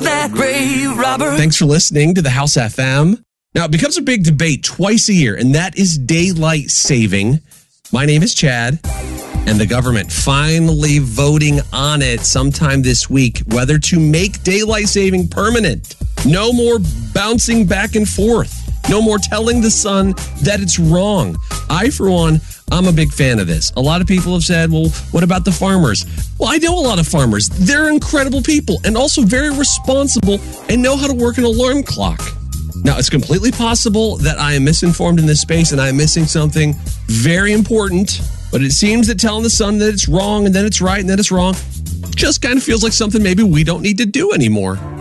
That grave robber. Thanks for listening to the House FM. Now, it becomes a big debate twice a year, and that is daylight saving. My name is Chad, and the government finally voting on it sometime this week, whether to make daylight saving permanent. No more bouncing back and forth. No more telling the sun that it's wrong. I, for one, I'm a big fan of this. A lot of people have said, well, what about the farmers? Well, I know a lot of farmers. They're incredible people and also very responsible and know how to work an alarm clock. Now, it's completely possible that I am misinformed in this space and I am missing something very important, but it seems that telling the sun that it's wrong and then it's right and then it's wrong just kind of feels like something maybe we don't need to do anymore.